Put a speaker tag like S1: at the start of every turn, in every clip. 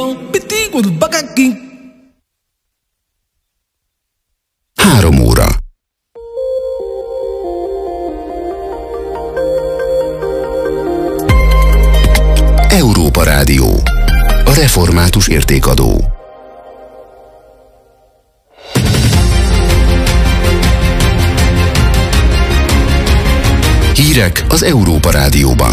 S1: 3 óra. Európa Rádió. A református értékadó. Hírek az Európa Rádióban.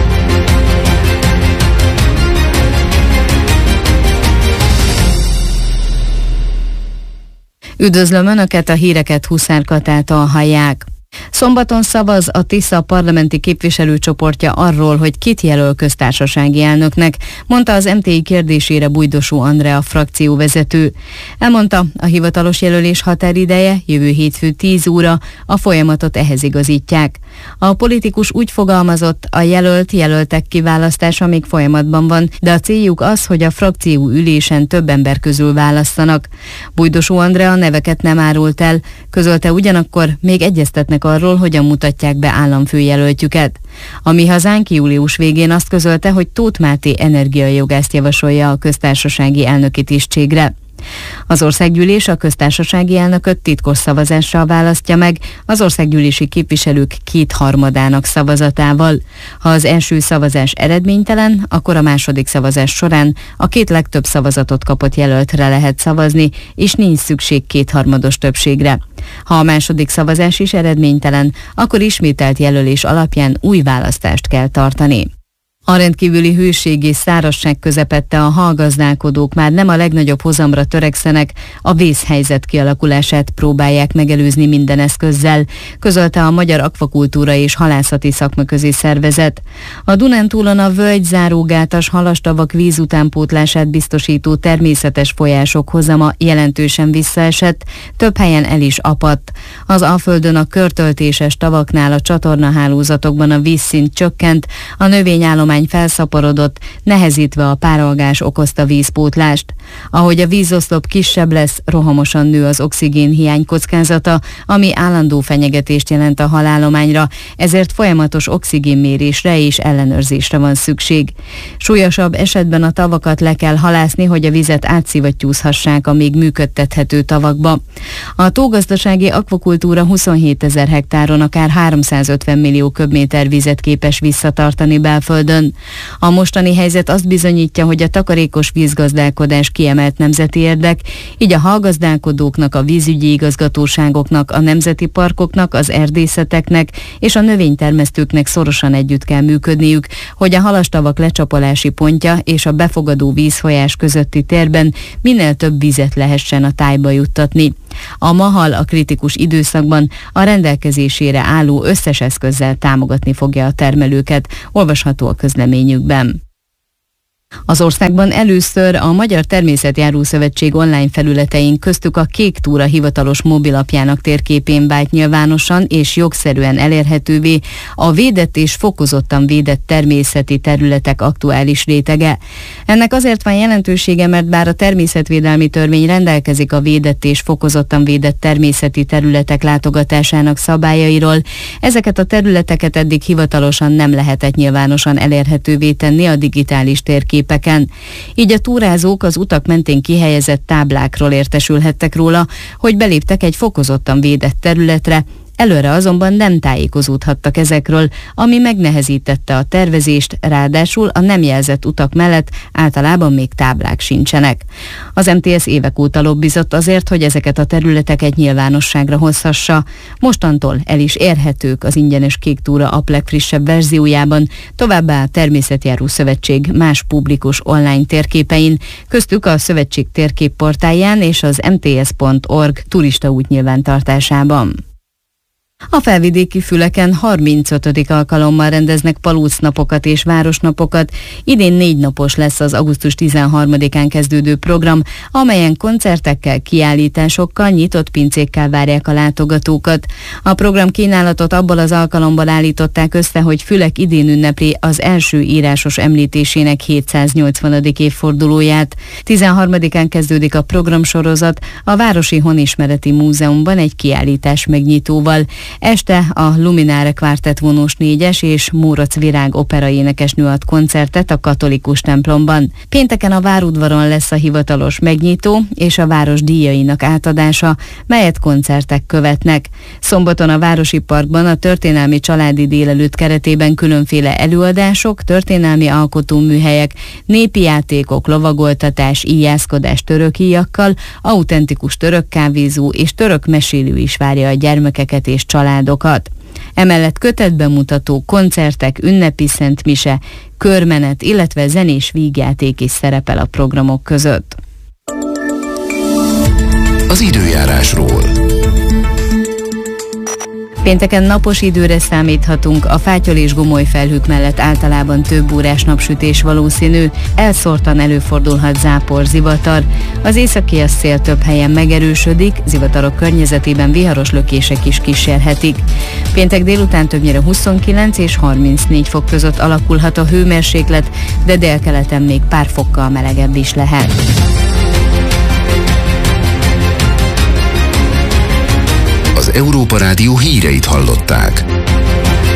S2: Üdvözlöm Önöket, a híreket Huszár Katától hallják. Szombaton szavaz a Tisza parlamenti képviselőcsoportja arról, hogy kit jelöl köztársasági elnöknek, mondta az MTI kérdésére Bujdosó Andrea frakcióvezető. Elmondta, a hivatalos jelölés határideje jövő hétfő 10 óra, a folyamatot ehhez igazítják. A politikus úgy fogalmazott, a jelöltek kiválasztása még folyamatban van, de a céljuk az, hogy a frakció ülésen több ember közül választanak. Bujdosó Andrea neveket nem árult el, közölte ugyanakkor még egyeztetnek arról, hogyan mutatják be államfőjelöltjüket. A Mi Hazánk július végén azt közölte, hogy Tóth Máté energiajogászt javasolja a köztársasági elnöki tisztségre. Az országgyűlés a köztársasági elnököt titkos szavazással választja meg, az országgyűlési képviselők 2/3 szavazatával. Ha az első szavazás eredménytelen, akkor a második szavazás során a 2 legtöbb szavazatot kapott jelöltre lehet szavazni, és nincs szükség 2/3 többségre. Ha a második szavazás is eredménytelen, akkor ismételt jelölés alapján új választást kell tartani. A rendkívüli hőség és szárazság közepette a hallgazdálkodók már nem a legnagyobb hozamra törekszenek, a vészhelyzet kialakulását próbálják megelőzni minden eszközzel, közölte a Magyar Akvakultúra és Halászati Szakmaközi Szervezet. A Dunántúlon a völgyzárógátas halastavak vízutánpótlását biztosító természetes folyások hozama jelentősen visszaesett, több helyen el is apadt. Az Alföldön a körtöltéses tavaknál a csatornahálózatokban a vízszint csökkent, a növényállomány felszaporodott, nehezítve a párolgás okozta vízpótlást. Ahogy a vízoszlop kisebb lesz, rohamosan nő az oxigénhiány kockázata, ami állandó fenyegetést jelent a halállományra, ezért folyamatos oxigénmérésre és ellenőrzésre van szükség. Súlyosabb esetben a tavakat le kell halászni, hogy a vizet átszivattyúzhassák a még működtethető tavakba. A tógazdasági akvakultúra 27 000 hektáron akár 350 millió köbméter vizet képes visszatartani belföldön. A mostani helyzet azt bizonyítja, hogy a takarékos vízgazdálkodás kiemelt nemzeti érdek, így a hallgazdálkodóknak, a vízügyi igazgatóságoknak, a nemzeti parkoknak, az erdészeteknek és a növénytermesztőknek szorosan együtt kell működniük, hogy a halastavak lecsapolási pontja és a befogadó vízfolyás közötti térben minél több vizet lehessen a tájba juttatni. A MAHAL a kritikus időszakban a rendelkezésére álló összes eszközzel támogatni fogja a termelőket, olvasható a közleményükben. Az országban először a Magyar Természetjáró Szövetség online felületein, köztük a Kék Túra hivatalos mobilapjának térképén vált nyilvánosan és jogszerűen elérhetővé a védett és fokozottan védett természeti területek aktuális rétege. Ennek azért van jelentősége, mert bár a természetvédelmi törvény rendelkezik a védett és fokozottan védett természeti területek látogatásának szabályairól, ezeket a területeket eddig hivatalosan nem lehetett nyilvánosan elérhetővé tenni a digitális térképeken. Így a túrázók az utak mentén kihelyezett táblákról értesülhettek róla, hogy beléptek egy fokozottan védett területre, előre azonban nem tájékozódhattak ezekről, ami megnehezítette a tervezést, ráadásul a nem jelzett utak mellett általában még táblák sincsenek. Az MTS évek óta lobbizott azért, hogy ezeket a területeket nyilvánosságra hozhassa. Mostantól el is érhetők az ingyenes Kék Túra app legfrissebb verziójában, továbbá a Természetjáró Szövetség más publikus online térképein, köztük a szövetség térképportáján és az mts.org turista útnyilvántartásában. A felvidéki Füleken 35. alkalommal rendeznek palócnapokat és városnapokat. Idén 4 napos lesz az augusztus 13-án kezdődő program, amelyen koncertekkel, kiállításokkal, nyitott pincékkel várják a látogatókat. A program kínálatot abból az alkalomból állították össze, hogy Fülek idén ünnepli az első írásos említésének 780. évfordulóját. 13-án kezdődik a programsorozat a Városi Honismereti Múzeumban egy kiállítás megnyitóval. Este a Luminare Quartet vonós 4-es és Mórocz Virág operaénekesnő ad koncertet a katolikus templomban. Pénteken a Várudvaron lesz a hivatalos megnyitó és a város díjainak átadása, melyet koncertek követnek. Szombaton a Városi Parkban a történelmi családi délelőtt keretében különféle előadások, történelmi alkotóműhelyek, népi játékok, lovagoltatás, íjászkodás török íjakkal, autentikus török kávézó és török mesélő is várja a gyermekeket és családokat. Emellett kötetbemutató, koncertek, ünnepi szentmise, körmenet, illetve zenés vígjáték is szerepel a programok között.
S1: Az időjárásról.
S2: Pénteken napos időre számíthatunk, a fátyol és gomoly felhők mellett általában több órás napsütés valószínű, elszórtan előfordulhat zápor, zivatar. Az északi szél több helyen megerősödik, zivatarok környezetében viharos lökések is kísérhetik. Péntek délután többnyire 29 és 34 fok között alakulhat a hőmérséklet, de délkeleten még pár fokkal melegebb is lehet.
S1: Az Európa Rádió híreit hallották.